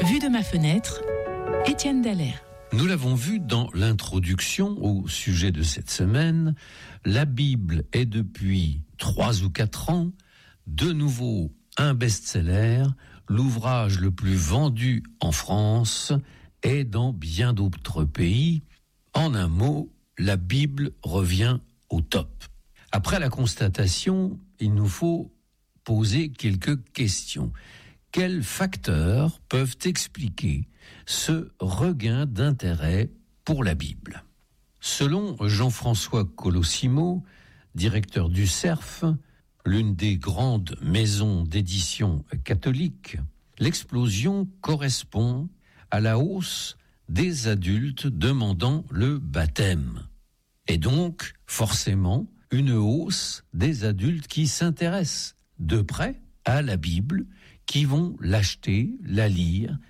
Vue de ma fenêtre, Étienne Dallaire. Nous l'avons vu dans l'introduction au sujet de cette semaine, la Bible est depuis 3 ou 4 ans de nouveau un best-seller, l'ouvrage le plus vendu en France et dans bien d'autres pays. En un mot, la Bible revient au top. Après la constatation, il nous faut poser quelques questions. Quels facteurs peuvent expliquer ce regain d'intérêt pour la Bible ? Selon Jean-François Colosimo, directeur du CERF, l'une des grandes maisons d'édition catholiques, l'explosion correspond à la hausse des adultes demandant le baptême. Et donc, forcément, une hausse des adultes qui s'intéressent de près à la Bible, qui vont l'acheter, la lire